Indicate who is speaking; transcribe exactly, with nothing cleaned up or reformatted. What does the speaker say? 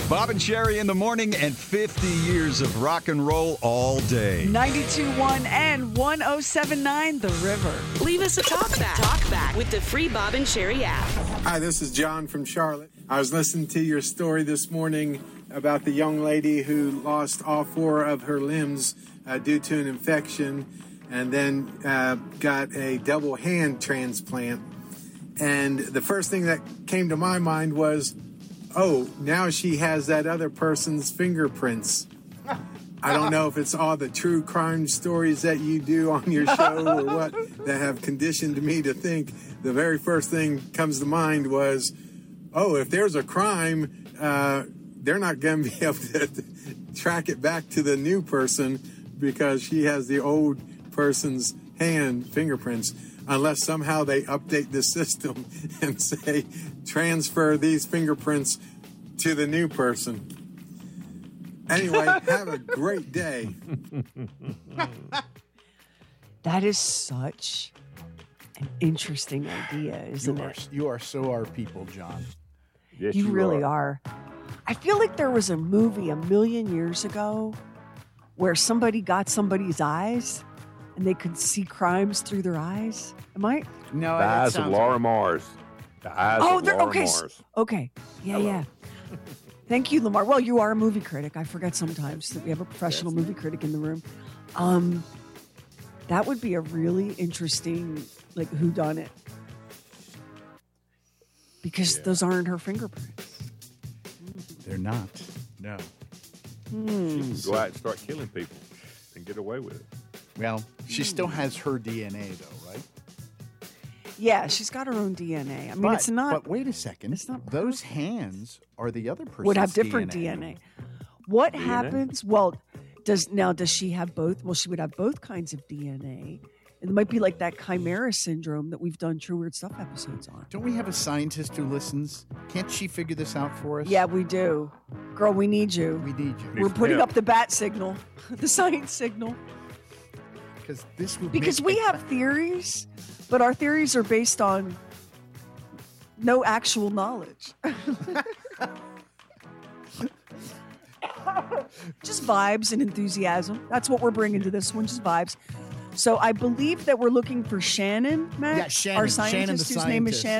Speaker 1: Bob and Sherry in the morning and fifty years of rock and roll all day.
Speaker 2: ninety-two point one and one oh seven point nine The River.
Speaker 3: Leave us a talk back. Talk back with the free Bob and Sherry app.
Speaker 4: Hi, this is John from Charlotte. I was listening to your story this morning about the young lady who lost all four of her limbs uh, due to an infection and then uh, got a double hand transplant. And the first thing that came to my mind was, oh, now she has that other person's fingerprints. I don't know if it's all the true crime stories that you do on your show or what that have conditioned me to think the very first thing comes to mind was, oh, if there's a crime, uh, they're not going to be able to track it back to the new person because she has the old person's hand fingerprints, unless somehow they update the system and say, transfer these fingerprints to the new person. Anyway, have a great day.
Speaker 2: That is such an interesting idea, isn't
Speaker 5: you are,
Speaker 2: it?
Speaker 5: You are so our people, John.
Speaker 6: Yes,
Speaker 2: You,
Speaker 6: you
Speaker 2: really
Speaker 6: are.
Speaker 2: are. I feel like there was a movie a million years ago where somebody got somebody's eyes and they could see crimes through their eyes. Am I?
Speaker 5: No,
Speaker 6: The
Speaker 5: that
Speaker 6: eyes of
Speaker 5: sounds
Speaker 6: Laura
Speaker 5: like-
Speaker 6: Mars. The eyes
Speaker 2: Oh,
Speaker 6: of
Speaker 2: they're
Speaker 6: Laura
Speaker 2: okay. s-
Speaker 6: Mars.
Speaker 2: Okay. Yeah, yeah. Thank you, Lamar. Well, you are a movie critic. I forget sometimes that we have a professional movie critic in the room. Um, that would be a really interesting, like, whodunit. Because those aren't her fingerprints.
Speaker 5: They're not. No.
Speaker 2: Hmm.
Speaker 6: Go out and start killing people and get away with it.
Speaker 5: Well, she still has her D N A, though, right?
Speaker 2: Yeah, she's got her own D N A. I mean,
Speaker 5: but,
Speaker 2: it's not.
Speaker 5: But wait a second.
Speaker 2: it's not
Speaker 5: Those hands are the other person's
Speaker 2: would have different
Speaker 5: D N A.
Speaker 2: D N A. What
Speaker 6: D N A?
Speaker 2: happens? Well, does now does she have both? Well, she would have both kinds of D N A. It might be like that chimera syndrome that we've done True Weird Stuff episodes on.
Speaker 5: Don't we have a scientist who listens? Can't she figure this out for us?
Speaker 2: Yeah, we do. Girl, we need you.
Speaker 5: We need you.
Speaker 2: We're putting
Speaker 6: help.
Speaker 2: up the bat signal, the science signal.
Speaker 5: Because this would
Speaker 2: Because
Speaker 5: make
Speaker 2: we have theories, but our theories are based on no actual knowledge. Just vibes and enthusiasm. That's what we're bringing to this one, just vibes. So I believe that we're looking for Shannon, Matt,
Speaker 5: Yeah, Shannon.
Speaker 2: our
Speaker 5: Shannon
Speaker 2: scientist
Speaker 5: the
Speaker 2: whose name is
Speaker 5: scientist.
Speaker 2: Shannon.